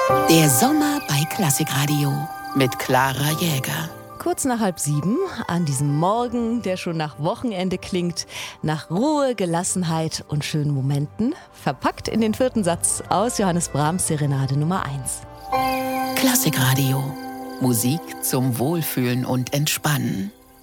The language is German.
Der Sommer bei Klassikradio mit Clara Jäger. Kurz nach 6:30 an diesem Morgen, der schon nach Wochenende klingt, nach Ruhe, Gelassenheit und schönen Momenten, verpackt in den 4. Satz aus Johannes Brahms Serenade Nummer 1. Klassikradio. Musik zum Wohlfühlen und Entspannen.